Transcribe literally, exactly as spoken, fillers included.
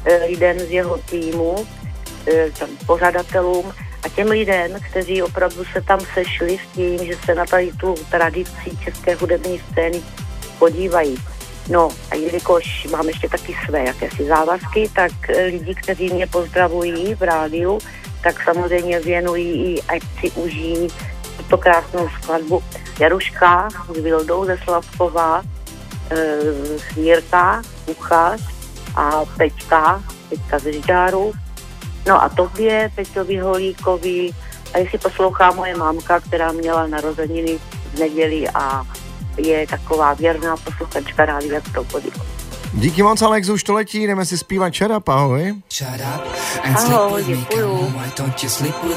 lidem z jeho týmu, tam pořadatelům a těm lidem, kteří opravdu se tam sešli s tím, že se na tady tu tradici české hudební scény podívají. No a jelikož mám ještě taky své jakési závazky, tak lidi, kteří mě pozdravují v rádiu, tak samozřejmě věnují i, ať si užijí tuto krásnou skladbu Jaruška s Vildou ze Slavkova, e, Jirka Kuchař a Peťka, Peťka ze Žďáru. No a tobě, Peťovi Holíkovi, a jestli poslouchá moje mámka, která měla narozeniny v neděli a je taková věrná posluchačka Rádia Krokodýl. Díky moc, Alex, už to letí, jdeme si zpívat Shut Up, ahoj. Ahoj, děkuju.